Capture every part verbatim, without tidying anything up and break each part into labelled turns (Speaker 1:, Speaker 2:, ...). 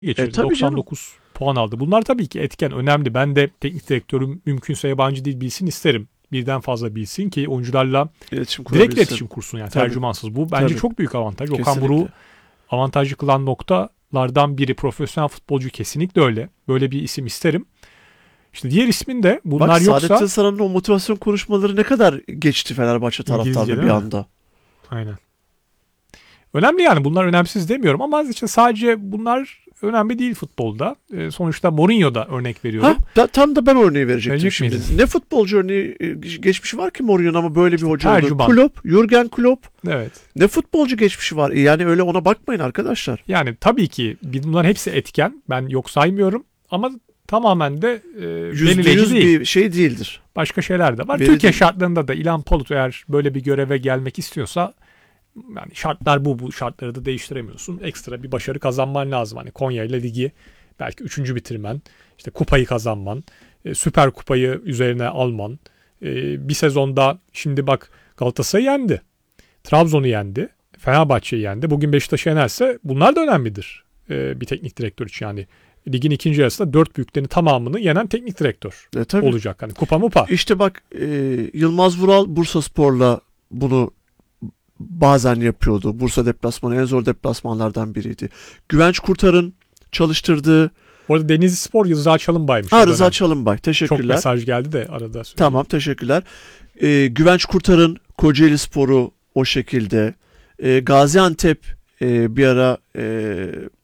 Speaker 1: geçirdi.
Speaker 2: E, tabii
Speaker 1: doksan dokuz
Speaker 2: canım.
Speaker 1: puan aldı. Bunlar tabii ki etken, önemli. Ben de teknik direktörüm mümkünse yabancı dil bilsin isterim. Birden fazla bilsin ki oyuncularla
Speaker 2: İletişim
Speaker 1: direkt
Speaker 2: kurabilsin.
Speaker 1: iletişim kursun yani
Speaker 2: Tabii.
Speaker 1: tercümansız. Bu bence
Speaker 2: Tabii.
Speaker 1: çok büyük avantaj.
Speaker 2: Kesinlikle.
Speaker 1: Okan Buruk'u avantajlı kılan noktalardan biri, profesyonel futbolcu kesinlikle öyle. Böyle bir isim isterim. İşte diğer ismin de bunlar
Speaker 2: Bak,
Speaker 1: yoksa...
Speaker 2: Saadettin Saran'ın o motivasyon konuşmaları ne kadar geçti Fenerbahçe taraftarına bir anda.
Speaker 1: Aynen. Önemli yani, bunlar önemsiz demiyorum ama işte sadece bunlar önemli değil futbolda. E, sonuçta Mourinho'da örnek veriyorum.
Speaker 2: Ha, da, tam da ben örneği verecektim
Speaker 1: Verecek
Speaker 2: şimdi.
Speaker 1: miydin?
Speaker 2: Ne futbolcu örneği geçmişi var ki Mourinho'nun ama böyle bir hoca oldu.
Speaker 1: Tercüman.
Speaker 2: Klopp, Jürgen Klopp.
Speaker 1: Evet.
Speaker 2: Ne futbolcu geçmişi var. Yani öyle ona bakmayın arkadaşlar.
Speaker 1: Yani tabii ki bunların hepsi etken. Ben yok saymıyorum ama tamamen de e, belirleyici değil.
Speaker 2: Bir şey değildir.
Speaker 1: Başka şeyler de var.
Speaker 2: Veri
Speaker 1: Türkiye
Speaker 2: değil.
Speaker 1: şartlarında da İlhan Palut eğer böyle bir göreve gelmek istiyorsa, yani şartlar bu, bu şartları da değiştiremiyorsun. Ekstra bir başarı kazanman lazım. Hani Konya ile ligi belki üçüncü bitirmen, işte kupayı kazanman, e, Süper Kupayı üzerine alman. E, bir sezonda şimdi bak Galatasaray'ı yendi. Trabzon'u yendi. Fenerbahçe'yi yendi. Bugün Beşiktaş'ı yenerse bunlar da önemlidir. E, bir teknik direktör için yani. Ligin ikinci yarısında dört büyüklerin tamamını yenen teknik direktör
Speaker 2: E, tabii.
Speaker 1: olacak. Hani kupa mupa.
Speaker 2: İşte bak e, Yılmaz Vural Bursaspor'la bunu bazen yapıyordu. Bursa deplasmanı en zor deplasmanlardan biriydi. Güvenç Kurtar'ın çalıştırdığı...
Speaker 1: Bu arada Denizli Spor Rıza Çalınbay'mış.
Speaker 2: Ha, Rıza Çalınbay. Teşekkürler.
Speaker 1: Çok mesaj geldi de arada. Söyleyeyim.
Speaker 2: Tamam, teşekkürler. Ee, Güvenç Kurtar'ın Kocaeli Spor'u o şekilde. Ee, Gaziantep e, bir ara e,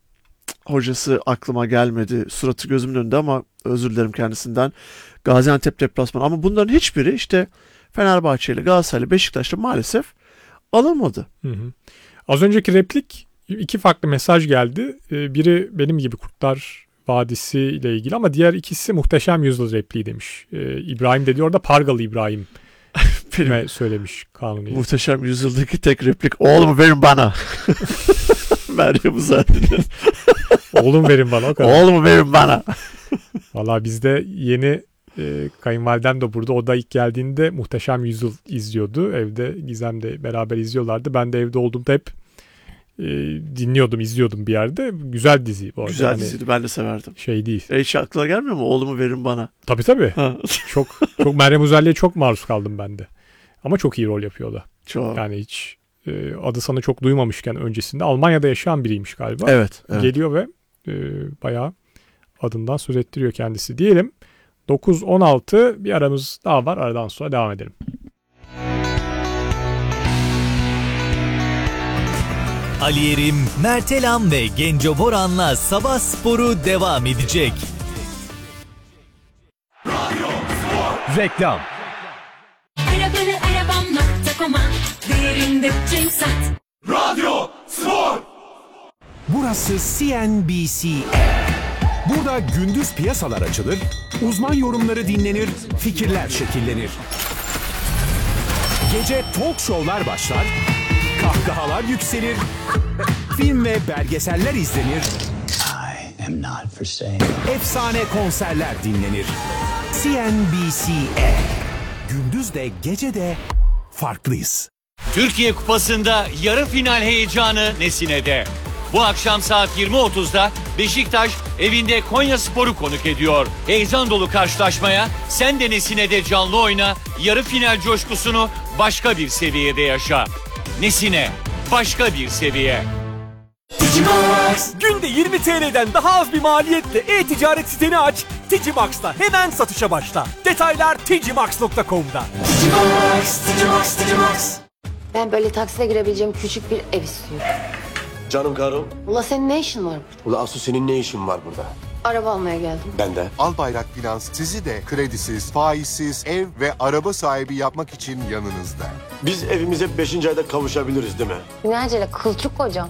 Speaker 2: hocası aklıma gelmedi. Suratı gözümün önünde ama özür dilerim kendisinden. Gaziantep deplasmanı. Ama bunların hiçbiri işte Fenerbahçe ile Galatasaray ile Beşiktaş'ta maalesef alınmadı.
Speaker 1: Hı hı. Az önceki replik, iki farklı mesaj geldi. Ee, biri benim gibi Kurtlar Vadisi ile ilgili ama diğer ikisi Muhteşem Yüzyıl repliği demiş. Ee, İbrahim de diyor da Pargalı İbrahim
Speaker 2: Benim
Speaker 1: söylemiş Kanuni.
Speaker 2: Muhteşem Yüzyıldaki tek replik oğlumu verin bana. Meryem Uzerli'nin.
Speaker 1: Oğlum verin bana o kadar.
Speaker 2: Oğlumu verin bana.
Speaker 1: Valla bizde yeni e, kayınvalidem de burada. O da ilk geldiğinde Muhteşem Yüzyıl izliyordu. Evde Gizem'le beraber izliyorlardı. Ben de evde olduğumda hep e, dinliyordum, izliyordum bir yerde. Güzel dizi bu arada.
Speaker 2: Güzel
Speaker 1: hani
Speaker 2: diziydi, ben de severdim.
Speaker 1: şey değil.
Speaker 2: E, hiç aklına gelmiyor mu? Oğlumu verin bana.
Speaker 1: Tabii tabii.
Speaker 2: Ha.
Speaker 1: çok çok Meryem Uzerli'ye çok maruz kaldım ben de. Ama çok iyi rol yapıyor o da.
Speaker 2: Çok.
Speaker 1: Yani hiç e, adı sana çok duymamışken öncesinde Almanya'da yaşayan biriymiş galiba.
Speaker 2: Evet, evet.
Speaker 1: Geliyor ve e, bayağı adından söz ettiriyor kendisi. Diyelim dokuz on altı, bir aramız daha var. Aradan sonra devam edelim.
Speaker 3: Ali Yerim, Mert Elam ve Genco Boran'la Sabah Sporu devam edecek.
Speaker 4: Reklam.
Speaker 5: Arabalı arabam nokta com'a değerinde Cemsat.
Speaker 4: Radyo Spor. Burası C N B C. Burada gündüz piyasalar açılır, uzman yorumları dinlenir, fikirler şekillenir. Gece talk show'lar başlar, kahkahalar yükselir, film ve belgeseller izlenir.
Speaker 6: I am not for sale.
Speaker 4: Efsane konserler dinlenir. C N B C. Gündüz de gece de farklıyız.
Speaker 7: Türkiye Kupası'nda yarı final heyecanı Nesine'de. Bu akşam saat yirmi otuzda Beşiktaş evinde Konyaspor'u konuk ediyor. Heyecan dolu karşılaşmaya sen de Nesine'de canlı oyna, yarı final coşkusunu başka bir seviyede yaşa. Nesine, başka bir seviye.
Speaker 8: Günde yirmi T L'den daha az bir maliyetle e-ticaret siteni aç, Digimax'ta hemen satışa başla. Detaylar digimax nokta com'da.
Speaker 9: Ben böyle takside girebileceğim küçük bir ev istiyorum.
Speaker 10: Canım karım.
Speaker 9: Ula senin ne işin var burada?
Speaker 10: Ula Asu senin ne işin var burada?
Speaker 9: Araba almaya geldim.
Speaker 10: Ben de.
Speaker 11: Albayrak Finans sizi de kredisiz, faizsiz ev ve araba sahibi yapmak için yanınızda.
Speaker 10: Biz evimize beşinci ayda kavuşabiliriz değil mi?
Speaker 9: Ne acele kılçık kocam.